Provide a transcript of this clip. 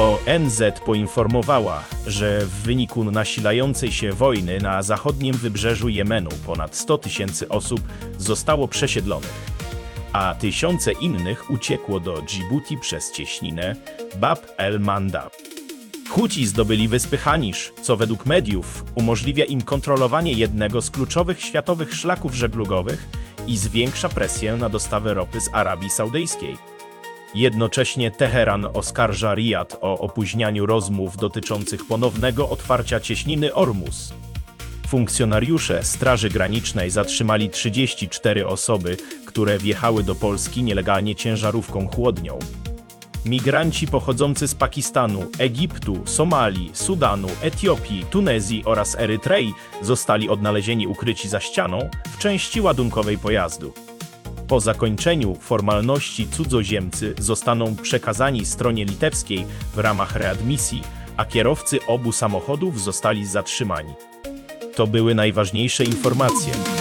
ONZ poinformowała, że w wyniku nasilającej się wojny na zachodnim wybrzeżu Jemenu ponad 100 000 osób zostało przesiedlonych, a tysiące innych uciekło do Dżibuti przez cieśninę Bab el-Mandab. Huci zdobyli wyspy Hanisz, co według mediów umożliwia im kontrolowanie jednego z kluczowych światowych szlaków żeglugowych i zwiększa presję na dostawy ropy z Arabii Saudyjskiej. Jednocześnie Teheran oskarża Rijad o opóźnianiu rozmów dotyczących ponownego otwarcia cieśniny Ormus. Funkcjonariusze Straży Granicznej zatrzymali 34 osoby, które wjechały do Polski nielegalnie ciężarówką chłodnią. Migranci pochodzący z Pakistanu, Egiptu, Somalii, Sudanu, Etiopii, Tunezji oraz Erytrei zostali odnalezieni ukryci za ścianą w części ładunkowej pojazdu. Po zakończeniu formalności cudzoziemcy zostaną przekazani stronie litewskiej w ramach readmisji, a kierowcy obu samochodów zostali zatrzymani. To były najważniejsze informacje.